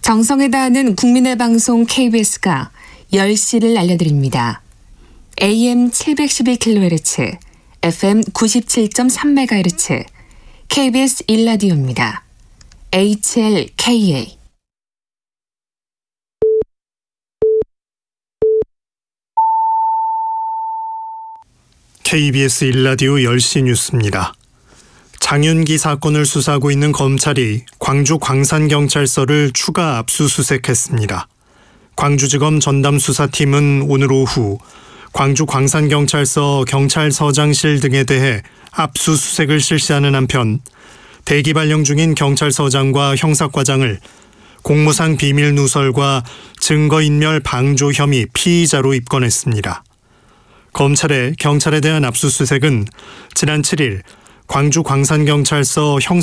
정성을 다하는 국민의 방송 KBS가 10시를 알려드립니다. AM 711kHz, FM 97.3MHz, KBS 1라디오입니다. HLKA. KBS 1라디오 10시 뉴스입니다. 장윤기 사건을 수사하고 있는 검찰이 광주 광산경찰서를 추가 압수수색했습니다. 광주지검 전담수사팀은 오늘 오후 광주 광산경찰서 경찰서장실 등에 대해 압수수색을 실시하는 한편 대기 발령 중인 경찰서장과 형사과장을 공무상 비밀 누설과 증거인멸 방조 혐의 피의자로 입건했습니다. 검찰의 경찰에 대한 압수수색은 지난 7일 광주 광산경찰서